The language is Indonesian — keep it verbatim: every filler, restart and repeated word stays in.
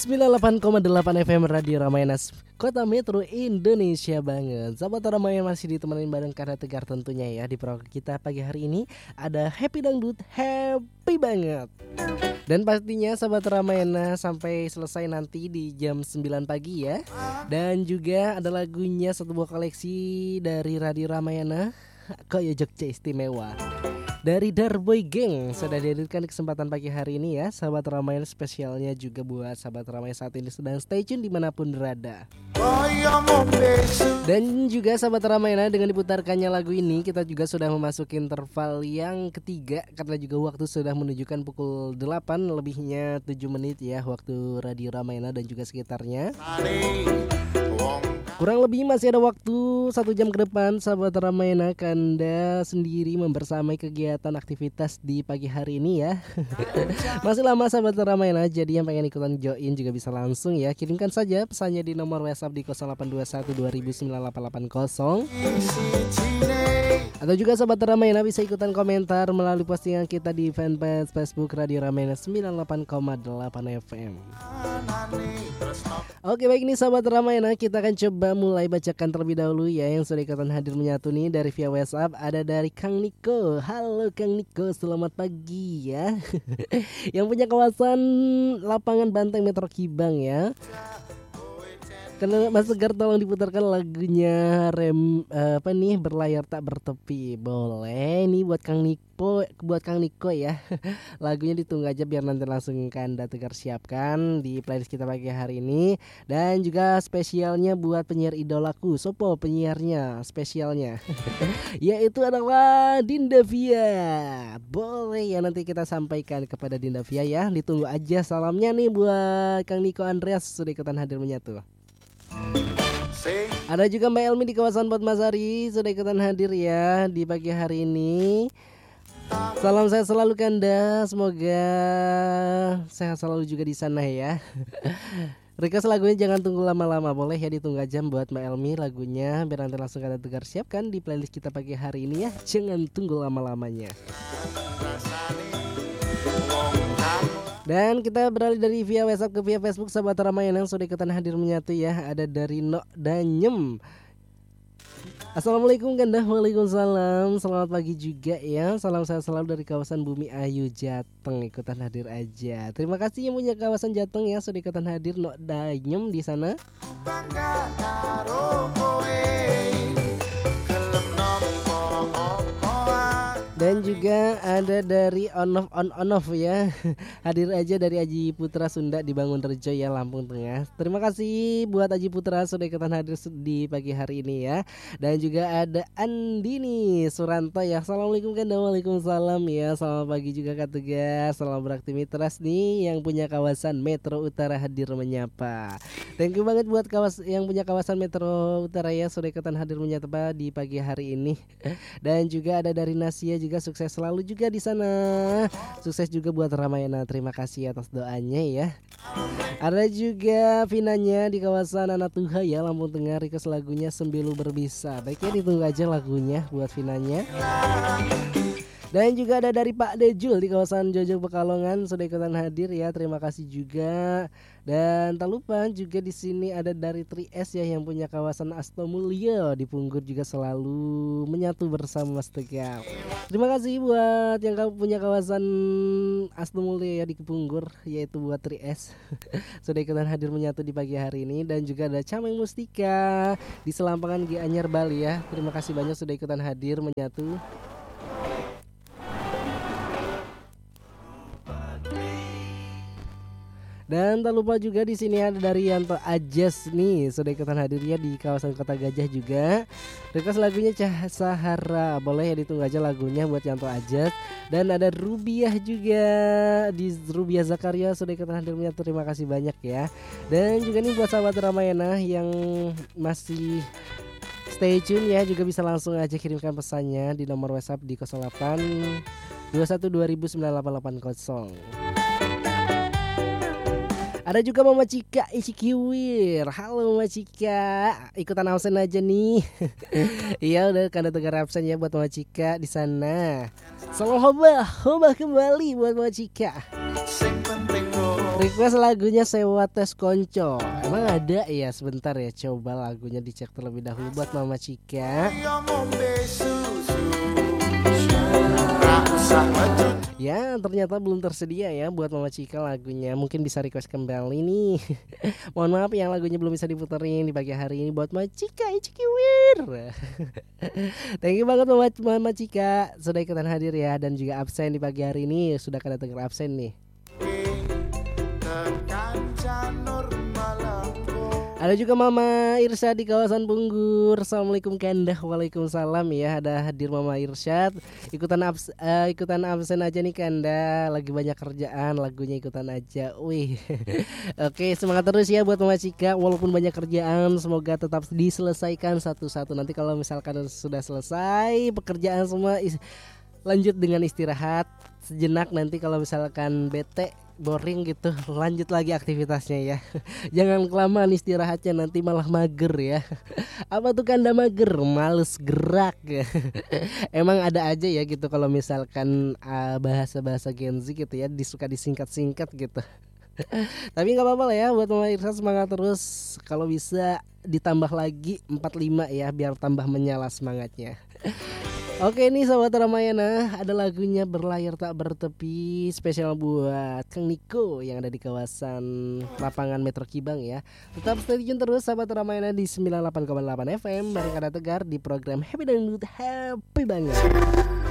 sembilan puluh delapan koma delapan F M Radio Ramayana Kota Metro Indonesia banget. Sahabat Ramayana masih ditemani bareng Karya Tegar tentunya ya. Di program kita pagi hari ini ada Happy Dangdut, happy banget. Dan pastinya sahabat Ramayana sampai selesai nanti di jam sembilan pagi ya. Dan juga ada lagunya satu buah koleksi dari Radio Ramayana, Koyo Jogja Istimewa dari Darboy Gang sudah dihadirkan di kesempatan pagi hari ini ya. Sahabat Ramayana spesialnya juga buat sahabat Ramayana saat ini sedang stay tune dimanapun berada. Dan juga sahabat Ramayana dengan diputarkannya lagu ini kita juga sudah memasuki interval yang ketiga, karena juga waktu sudah menunjukkan pukul delapan lebihnya tujuh menit ya waktu Radio Ramayana dan juga sekitarnya. Kurang lebih masih ada waktu satu jam ke depan sahabat Ramayana Kanda sendiri membersamai kegiatan aktivitas di pagi hari ini ya. Masih lama sahabat Ramayana, jadi yang pengen ikutan join juga bisa langsung ya. Kirimkan saja pesannya di nomor WhatsApp di nol delapan dua satu dua sembilan delapan delapan nol. Atau juga sahabat Ramayana bisa ikutan komentar melalui postingan kita di fanpage Facebook Radio Ramayana sembilan puluh delapan koma delapan F M. Oke baik, ini sahabat Ramayana kita akan coba mulai bacakan terlebih dahulu ya yang sudah ikutan hadir menyatu nih dari via WhatsApp. Ada dari Kang Niko. Halo Kang Niko, selamat pagi ya. Yang punya kawasan lapangan Banteng Metro Kibang ya. Karena Mas Tegar tolong diputarkan lagunya rem uh, apa nih berlayar tak bertepi. Boleh nih buat Kang Niko, buat Kang Niko ya. Lagunya ditunggu aja biar nanti langsung Kanda Tegar siapkan di playlist kita pagi hari ini. Dan juga spesialnya buat penyiar idolaku. Sopo penyiarnya spesialnya? Yaitu adalah Dinda Via. Boleh ya nanti kita sampaikan kepada Dinda Via ya. Ditunggu aja salamnya nih buat Kang Niko Andreas sudah ikutan hadir menyatu. Ada juga Mbak Elmi di kawasan Potmasari sudah ikutan hadir ya di pagi hari ini. Salam sehat selalu Kanda, semoga sehat selalu juga di sana ya. Request lagunya jangan tunggu lama-lama, boleh ya ditunggu aja buat Mbak Elmi lagunya biar nanti langsung Kanda Tegar siapkan di playlist kita pagi hari ini ya. Jangan tunggu lama-lamanya. Dan kita beralih dari via WhatsApp ke via Facebook sahabat Ramayana yang sudah ikutan hadir menyatu ya. Ada dari No Danyem. Assalamualaikum Kanda. Waalaikumsalam. Selamat pagi juga ya. Salam sehat selalu dari kawasan Bumi Ayu Jateng, ikutan hadir aja. Terima kasih yang punya kawasan Jateng ya sudah ikutan hadir No Danyem di sana. Dan juga ada dari on off on on off ya. Hadir aja dari Aji Putra Sunda di Bangun Rejo ya, Lampung Tengah. Terima kasih buat Aji Putra sudah ikutan hadir di pagi hari ini ya. Dan juga ada Andini Suranto ya. Assalamualaikum Kanda. Waalaikumsalam ya. Selamat pagi juga Kak Tegar. Selamat beraktivitas nih yang punya kawasan Metro Utara hadir menyapa. Thank you banget buat kawas yang punya kawasan Metro Utara ya sudah ikutan hadir menyapa di pagi hari ini. Dan juga ada dari Nasia juga, sukses selalu juga di sana. Sukses juga buat Ramayana. Terima kasih atas doanya ya. Ada juga Vinanya di kawasan Anatuha ya, Lampung Tengah. Request lagunya Sembilu Berbisa. Baiknya ditunggu aja lagunya buat Vinanya. Dan juga ada dari Pak Dejul di kawasan Jojong Pekalongan sudah ikutan hadir ya. Terima kasih juga. Dan tak lupa juga di sini ada dari tiga S ya yang punya kawasan Astomulyo di Punggur juga selalu menyatu bersama Mas Tegar. Terima kasih buat yang punya kawasan Astomulyo ya di Punggur, yaitu buat tiga S. Sudah ikutan hadir menyatu di pagi hari ini. Dan juga ada Cameng Mustika di Selampangan Gianyar Bali ya. Terima kasih banyak sudah ikutan hadir menyatu. Dan tak lupa juga di sini ada dari Yanto Ajas nih sudah ikutan hadirnya di kawasan Kota Gajah juga. Request lagunya Cah Sahara, boleh ya ditunggu aja lagunya buat Yanto Ajas. Dan ada Rubiah juga di Rubiah Zakaria sudah ikutan hadirnya. Terima kasih banyak ya. Dan juga nih buat sahabat Ramayana yang masih stay tune ya juga bisa langsung aja kirimkan pesannya di nomor WhatsApp di nol delapan dua satu dua sembilan delapan delapan nol. Ada juga Mama Cika Ichikiwir. Halo Mama Cika, ikutan absen aja nih. Iya udah Kanda Tegar absen ya buat Mama Cika di sana. Salam hoba, hoba kembali buat Mama Cika. Sing penting Request lagunya Sewa Tes Konco. Emang ada ya? Sebentar ya, coba lagunya dicek terlebih dahulu buat Mama Cika. Ya, ternyata belum tersedia ya buat Mama Cika lagunya. Mungkin bisa request kembali nih. Mohon maaf yang lagunya belum bisa diputerin di pagi hari ini buat Mama Cika Icikiwir. Thank you banget Mama, Mama Cika sudah ikutan hadir ya, dan juga absen di pagi hari ini. Sudah kada dengar absen nih. Ada juga Mama Irsyad di kawasan Punggur. Assalamualaikum Kanda. Waalaikumsalam ya. Ada hadir Mama Irsyad. Ikutan abs, uh, ikutan absen aja nih Kanda. Lagi banyak kerjaan, lagunya ikutan aja. Wih. Oke, semangat terus ya buat Mama Cika. Walaupun banyak kerjaan, semoga tetap diselesaikan satu-satu. Nanti kalau misalkan sudah selesai pekerjaan semua, is- lanjut dengan istirahat sejenak. Nanti kalau misalkan bete, boring gitu, lanjut lagi aktivitasnya ya. Jangan kelamaan istirahatnya, nanti malah mager ya. Apa tuh Kanda mager? Males gerak. Emang ada aja ya gitu kalau misalkan uh, bahasa-bahasa Gen Z gitu ya, disuka disingkat-singkat gitu. Tapi nggak apa-apa lah ya, buat Mama Irsa semangat terus. Kalau bisa ditambah lagi empat lima ya, biar tambah menyala semangatnya. Oke nih sahabat Ramayana, ada lagunya Berlayar Tak Bertepi spesial buat Kang Niko yang ada di kawasan lapangan Metro Kibang ya. Tetap stay tune terus sahabat Ramayana di sembilan puluh delapan koma delapan F M bareng Kada Tegar di program Happy Dangdut Happy Banget.